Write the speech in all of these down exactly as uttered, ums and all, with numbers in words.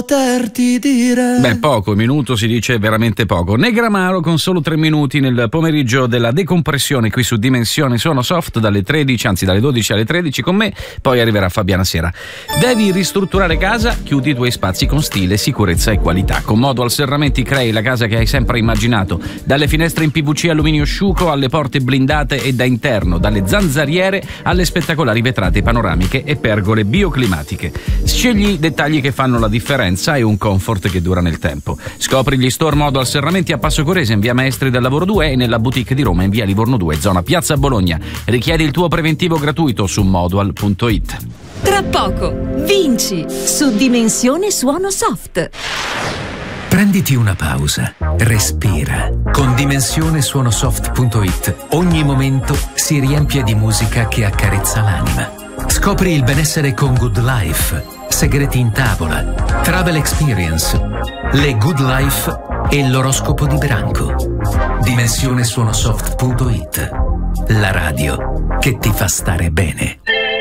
poterti dire. Beh, poco, minuto si dice veramente poco. Negramaro con solo tre minuti nel pomeriggio della decompressione qui su Dimensione Suono Soft dalle tredici, anzi dalle dodici alle tredici con me, poi arriverà Fabiana Sera. Devi ristrutturare casa? Chiudi i tuoi spazi con stile, sicurezza e qualità. Con Modual Serramenti crei la casa che hai sempre immaginato, dalle finestre in P V C alluminio asciugo alle porte blindate e da interno, dalle zanzariere alle spettacolari vetrate panoramiche e pergole bioclimatiche. Scegli i dettagli che fanno la differenza e un comfort che dura nel tempo. Scopri gli store Modual Serramenti a Passo Corese in via Maestri del Lavoro due e nella boutique di Roma in via Livorno due, zona Piazza Bologna. Richiedi il tuo preventivo gratuito su modual punto it. Tra poco vinci su Dimensione Suono Soft. Prenditi una pausa, respira. Con Dimensione Suono Soft punto it ogni momento si riempie di musica che accarezza l'anima. Scopri il benessere con Good Life, segreti in tavola, travel experience, le Good Life e l'oroscopo di branco. Dimensione Suono Soft punto it, la radio che ti fa stare bene.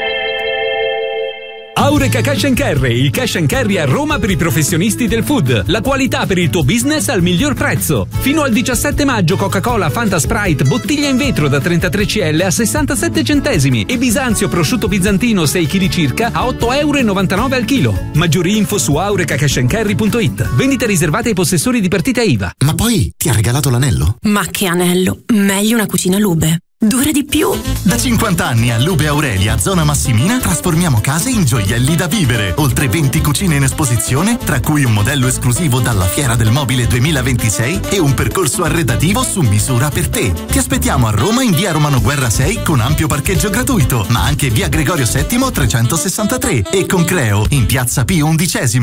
Aureka Cash and Carry, il cash and carry a Roma per i professionisti del food. La qualità per il tuo business al miglior prezzo. Fino al diciassette maggio Coca-Cola, Fanta, Sprite, bottiglia in vetro da trentatré centilitri a sessantasette centesimi e Bisanzio prosciutto bizantino sei chili circa a otto e novantanove euro al chilo. Maggiori info su aureka cash and carry punto it. Vendite riservate ai possessori di partita I V A. Ma poi ti ha regalato l'anello? Ma che anello? Meglio una cucina Lube. Dura di più. Da cinquanta anni a Lube Aurelia, zona Massimina, trasformiamo case in gioielli da vivere. Oltre venti cucine in esposizione, tra cui un modello esclusivo dalla Fiera del Mobile duemilaventisei e un percorso arredativo su misura per te. Ti aspettiamo a Roma in via Romano Guerra sei con ampio parcheggio gratuito, ma anche via Gregorio settimo trecentosessantatré e con Creo in piazza Pio undicesimo.